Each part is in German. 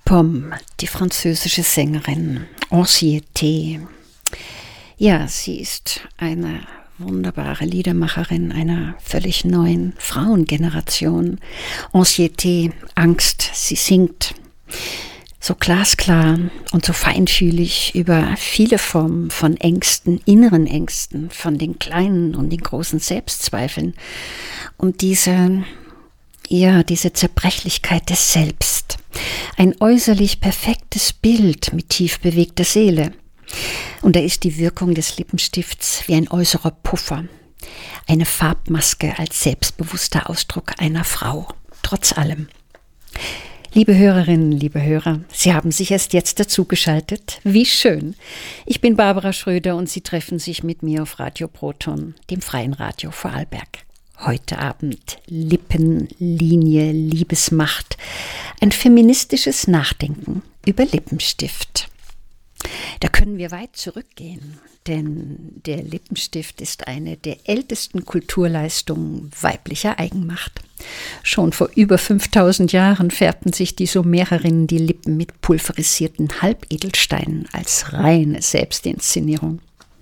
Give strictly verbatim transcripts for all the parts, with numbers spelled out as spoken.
Pomme, die französische Sängerin Anxiété. Ja, sie ist eine wunderbare Liedermacherin einer völlig neuen Frauengeneration. Anxiété, Angst, sie singt so glasklar und so feinfühlig über viele Formen von Ängsten, inneren Ängsten, von den kleinen und den großen Selbstzweifeln und diese, ja, diese Zerbrechlichkeit des Selbst. Ein äußerlich perfektes Bild mit tief bewegter Seele. Und da ist die Wirkung des Lippenstifts wie ein äußerer Puffer, eine Farbmaske als selbstbewusster Ausdruck einer Frau, trotz allem. Liebe Hörerinnen, liebe Hörer, Sie haben sich erst jetzt dazugeschaltet. Wie schön! Ich bin Barbara Schröder und Sie treffen sich mit mir auf Radio Proton, dem freien Radio Vorarlberg. Heute Abend Lippenlinie, Liebesmacht, ein feministisches Nachdenken über Lippenstift. Da können wir weit zurückgehen, denn der Lippenstift ist eine der ältesten Kulturleistungen weiblicher Eigenmacht. Schon vor über fünftausend Jahren färbten sich die Sumererinnen die Lippen mit pulverisierten Halbedelsteinen als reine Selbstinszenierung.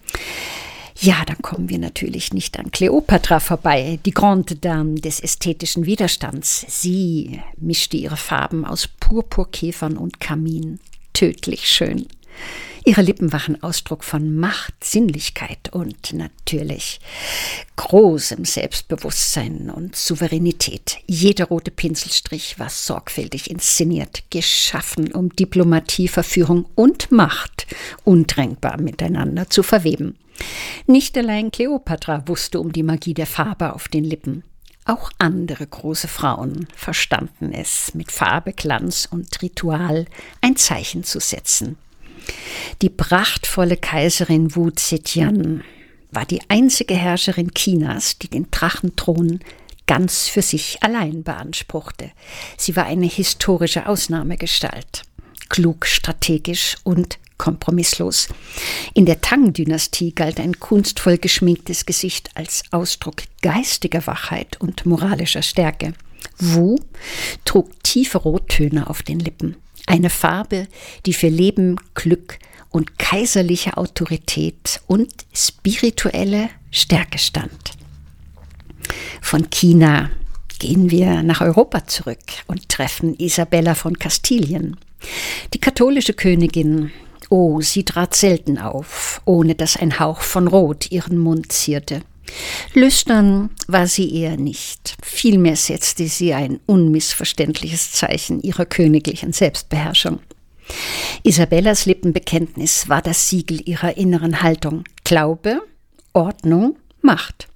Ja, dann kommen wir natürlich nicht an Kleopatra vorbei, die Grande Dame des ästhetischen Widerstands. Sie mischte ihre Farben aus Purpurkäfern und Kamin. Tödlich schön. Ihre Lippen waren Ausdruck von Macht, Sinnlichkeit und natürlich großem Selbstbewusstsein und Souveränität. Jeder rote Pinselstrich war sorgfältig inszeniert, geschaffen, um Diplomatie, Verführung und Macht undrängbar miteinander zu verweben. Nicht allein Kleopatra wusste um die Magie der Farbe auf den Lippen. Auch andere große Frauen verstanden es, mit Farbe, Glanz und Ritual ein Zeichen zu setzen. Die prachtvolle Kaiserin Wu Zetian war die einzige Herrscherin Chinas, die den Drachenthron ganz für sich allein beanspruchte. Sie war eine historische Ausnahmegestalt, klug, strategisch und kompromisslos. In der Tang-Dynastie galt ein kunstvoll geschminktes Gesicht als Ausdruck geistiger Wachheit und moralischer Stärke. Wu trug tiefe Rottöne auf den Lippen. Eine Farbe, die für Leben, Glück und kaiserliche Autorität und spirituelle Stärke stand. Von China gehen wir nach Europa zurück und treffen Isabella von Kastilien. Die katholische Königin, oh, sie trat selten auf, ohne dass ein Hauch von Rot ihren Mund zierte. Lüstern war sie eher nicht. Vielmehr setzte sie ein unmissverständliches Zeichen ihrer königlichen Selbstbeherrschung. Isabellas Lippenbekenntnis war das Siegel ihrer inneren Haltung. Glaube, Ordnung, Macht.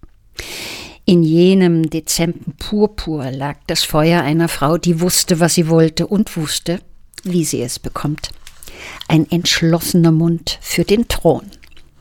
In jenem dezenten Purpur lag das Feuer einer Frau, die wusste, was sie wollte und wusste, wie sie es bekommt. Ein entschlossener Mund für den Thron.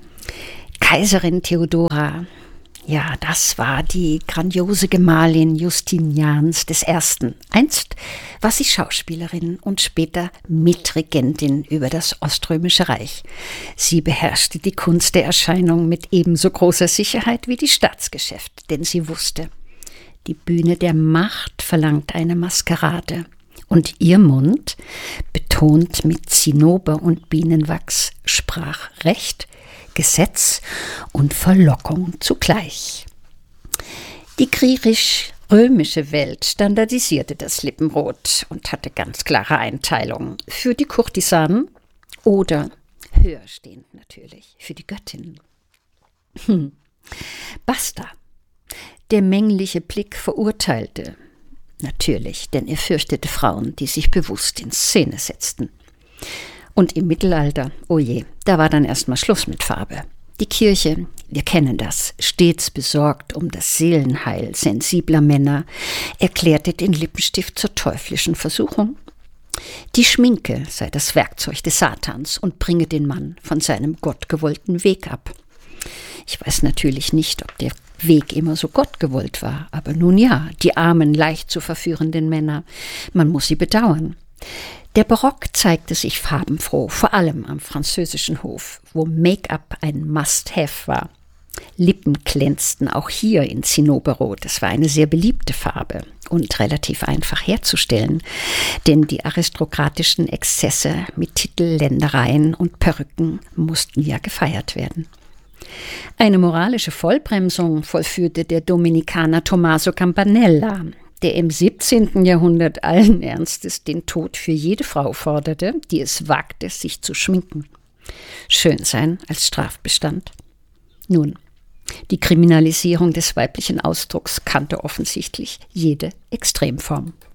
Kaiserin Theodora, ja, das war die grandiose Gemahlin Justinians des Ersten. Einst war sie Schauspielerin und später Mitregentin über das Oströmische Reich. Sie beherrschte die Kunst der Erscheinung mit ebenso großer Sicherheit wie die Staatsgeschäfte, denn sie wusste, die Bühne der Macht verlangt eine Maskerade. Und ihr Mund, betont mit Zinnober und Bienenwachs, sprach Recht, Gesetz und Verlockung zugleich. Die griechisch-römische Welt standardisierte das Lippenrot und hatte ganz klare Einteilungen für die Kurtisanen oder, höher stehend natürlich, für die Göttinnen. Hm. Basta. Der männliche Blick verurteilte. Natürlich, denn er fürchtete Frauen, die sich bewusst in Szene setzten. Und im Mittelalter, oh je, da war dann erstmal Schluss mit Farbe. Die Kirche, wir kennen das, stets besorgt um das Seelenheil sensibler Männer, erklärte den Lippenstift zur teuflischen Versuchung. Die Schminke sei das Werkzeug des Satans und bringe den Mann von seinem gottgewollten Weg ab. Ich weiß natürlich nicht, ob der Weg immer so gottgewollt war, aber nun ja, die armen, leicht zu verführenden Männer, man muss sie bedauern. Der Barock zeigte sich farbenfroh, vor allem am französischen Hof, wo Make-up ein Must-Have war. Lippen glänzten auch hier in Zinnoberrot, das war eine sehr beliebte Farbe. und relativ einfach herzustellen, denn die aristokratischen Exzesse mit Titelländereien und Perücken mussten ja gefeiert werden. Eine moralische Vollbremsung vollführte der Dominikaner Tommaso Campanella, der im siebzehnten Jahrhundert allen Ernstes den Tod für jede Frau forderte, die es wagte, sich zu schminken. Schönsein als Strafbestand. Nun, die Kriminalisierung des weiblichen Ausdrucks kannte offensichtlich jede Extremform.